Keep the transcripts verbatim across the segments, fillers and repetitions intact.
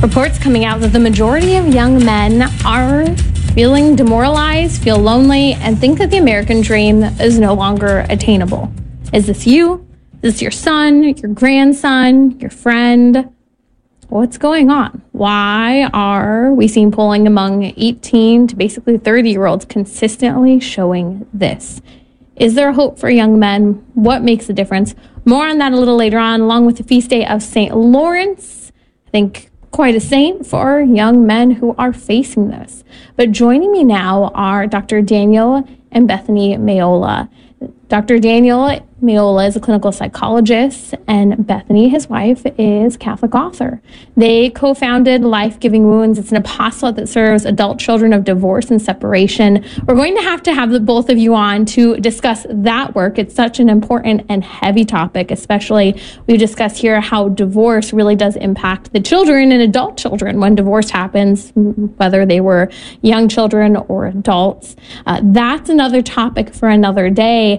Reports coming out that the majority of young men are feeling demoralized, feel lonely, and think that the American dream is no longer attainable. Is this you? Is this your son, your grandson, your friend? What's going on? Why are we seeing polling among eighteen to basically thirty-year-olds consistently showing this? Is there hope for young men? What makes a difference? More on that a little later on, along with the feast day of Saint Lawrence. I think quite a saint for young men who are facing this. But joining me now are Doctor Daniel and Bethany Mayola. Doctor Daniel Mayola is a clinical psychologist, and Bethany, his wife, is Catholic author. They co-founded Life Giving Wounds. It's an apostolate that serves adult children of divorce and separation. We're going to have to have the both of you on to discuss that work. It's such an important and heavy topic, especially we discuss here how divorce really does impact the children and adult children when divorce happens, whether they were young children or adults. Uh, that's another topic for another day.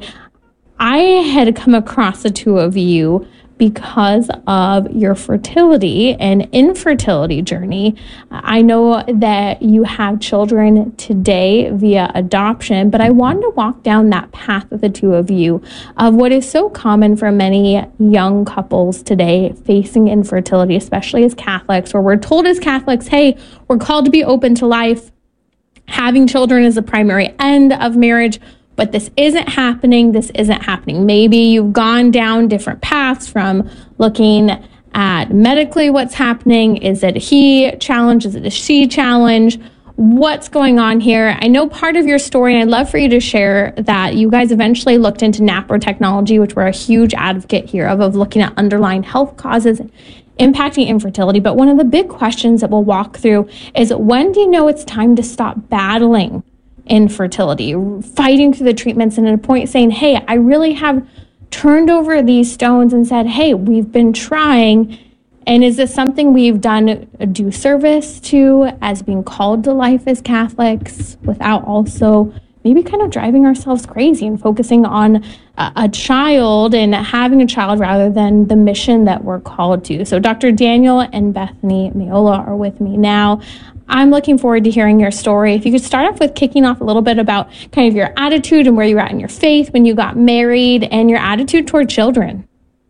I had come across the two of you because of your fertility and infertility journey. I know that you have children today via adoption, but I wanted to walk down that path with the two of you of what is so common for many young couples today facing infertility, especially as Catholics, where we're told as Catholics, hey, we're called to be open to life. Having children is the primary end of marriage. But this isn't happening. This isn't happening. Maybe you've gone down different paths from looking at medically what's happening. Is it a he challenge? Is it a she challenge? What's going on here? I know part of your story, and I'd love for you to share that you guys eventually looked into NaPro technology, which we're a huge advocate here of, of looking at underlying health causes impacting infertility. But one of the big questions that we'll walk through is, when do you know it's time to stop battling infertility, fighting through the treatments, and at a point saying, hey, I really have turned over these stones and said, hey, we've been trying, and is this something we've done a due service to as being called to life as Catholics, without also maybe kind of driving ourselves crazy and focusing on a, a child and having a child rather than the mission that we're called to? So Doctor Daniel and Bethany Mayola are with me now. I'm looking forward to hearing your story. If you could start off with kicking off a little bit about kind of your attitude and where you were at in your faith when you got married and your attitude toward children.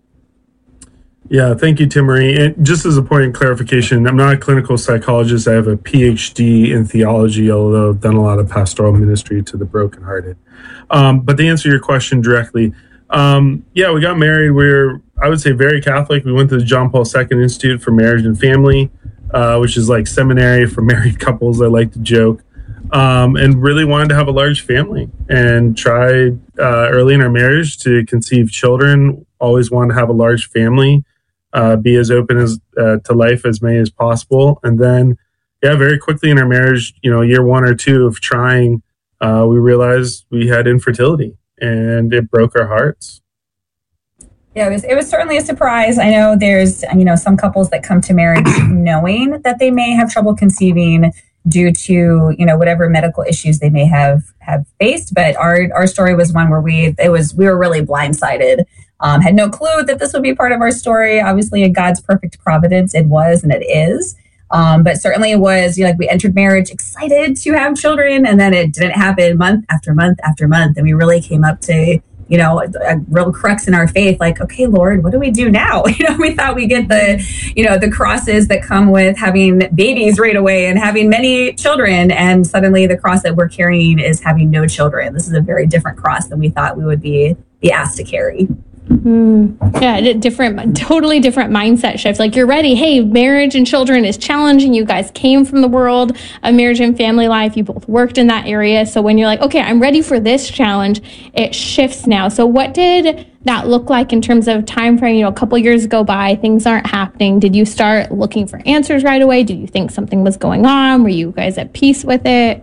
Yeah, thank you, Timmerie. And just as a point of clarification, I'm not a clinical psychologist. I have a P H D in theology, although I've done a lot of pastoral ministry to the brokenhearted. Um, but to answer your question directly, um, yeah, we got married. We we're, I would say, very Catholic. We went to the John Paul the Second Institute for Marriage and Family, Uh, which is like seminary for married couples, I like to joke, um, and really wanted to have a large family and tried uh, early in our marriage to conceive children, always wanted to have a large family, uh, be as open as uh, to life as many as possible. And then, yeah, very quickly in our marriage, you know, year one or two of trying, uh, we realized we had infertility, and it broke our hearts. Yeah, it was, it was certainly a surprise. I know there's, you know, some couples that come to marriage knowing that they may have trouble conceiving due to, you know, whatever medical issues they may have, have faced. But our, our story was one where we, it was, we were really blindsided, um, had no clue that this would be part of our story. Obviously, in God's perfect providence, it was, and it is. Um, but certainly it was, you know, like we entered marriage excited to have children, and then it didn't happen month after month after month. And we really came up to, you know, a, a real crux in our faith, like, okay, Lord, what do we do now? You know, we thought we get the, you know, the crosses that come with having babies right away and having many children. And suddenly the cross that we're carrying is having no children. This is a very different cross than we thought we would be, be asked to carry. Mm, yeah, different, totally different mindset shift. Like, you're ready. Hey, marriage and children is challenging. You guys came from the world of marriage and family life. You both worked in that area. So when you're like, okay, I'm ready for this challenge, it shifts now. So what did that look like in terms of time frame? You know, a couple years go by, things aren't happening. Did you start looking for answers right away? Did you think something was going on? Were you guys at peace with it?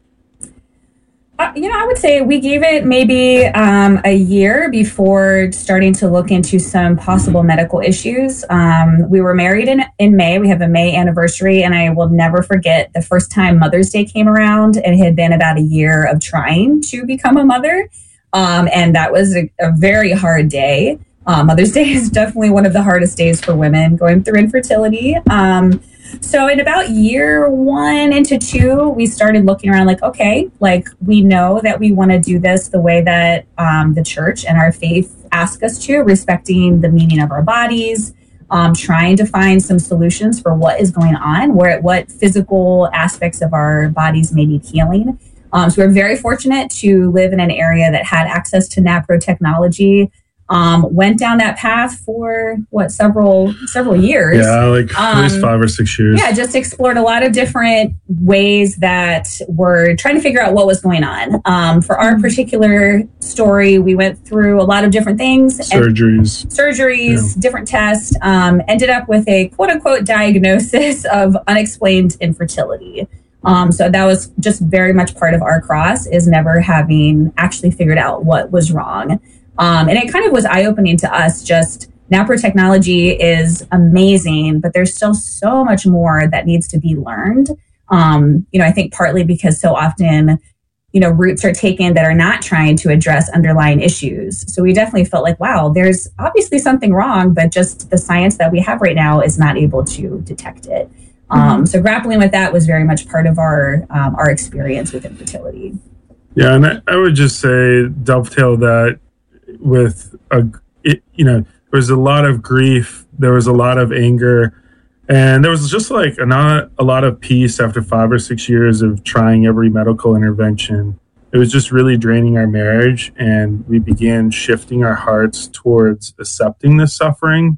Uh, you know, I would say we gave it maybe um, a year before starting to look into some possible medical issues. Um, we were married in, in May. We have a May anniversary, and I will never forget the first time Mother's Day came around. It had been about a year of trying to become a mother. Um, and that was a, a very hard day. Uh, Mother's Day is definitely one of the hardest days for women going through infertility. Um, so in about year one into two, we started looking around like, okay, like we know that we want to do this the way that um, the church and our faith ask us to, respecting the meaning of our bodies, um, trying to find some solutions for what is going on, where what physical aspects of our bodies may need healing. Um, so we're very fortunate to live in an area that had access to NaPro technology. Um, went down that path for what several several years. Yeah, like at least um, five or six years. Yeah, just explored a lot of different ways that we're trying to figure out what was going on. Um, for our particular story, we went through a lot of different things. Surgeries. Surgeries, yeah. Different tests. Um, ended up with a quote-unquote diagnosis of unexplained infertility. Um, so that was just very much part of our cross, is never having actually figured out what was wrong. Um, and it kind of was eye-opening to us. Just NaPro technology is amazing, but there's still so much more that needs to be learned. Um, you know, I think partly because so often, you know, routes are taken that are not trying to address underlying issues. So we definitely felt like, wow, there's obviously something wrong, but just the science that we have right now is not able to detect it. Um, mm-hmm. So grappling with that was very much part of our um, our experience with infertility. Yeah, and I, I would just say dovetail that with a, it, you know, there was a lot of grief, there was a lot of anger, and there was just like a not a lot of peace after five or six years of trying every medical intervention. It was just really draining our marriage, and we began shifting our hearts towards accepting this suffering.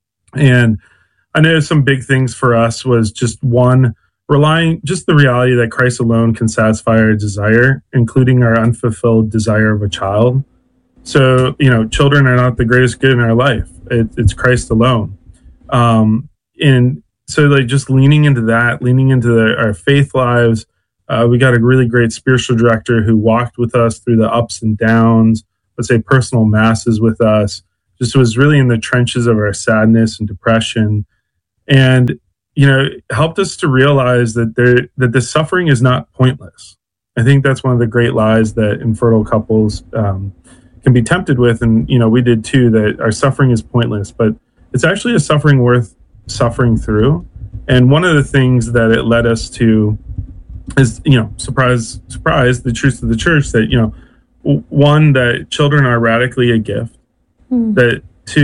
And I know some big things for us was just one, relying just the reality that Christ alone can satisfy our desire, including our unfulfilled desire of a child. So, you know, children are not the greatest good in our life. It, it's Christ alone. Um, and so like just leaning into that, leaning into the, our faith lives. Uh, we got a really great spiritual director who walked with us through the ups and downs, let's say personal masses with us, just was really in the trenches of our sadness and depression. And, you know, helped us to realize that there, that the suffering is not pointless. I think that's one of the great lies that infertile couples, um, can be tempted with, and you know we did too, that our suffering is pointless, but it's actually a suffering worth suffering through. And one of the things that it led us to is, you know, surprise, surprise, the truth of the church that, you know, one, that children are radically a gift, mm. that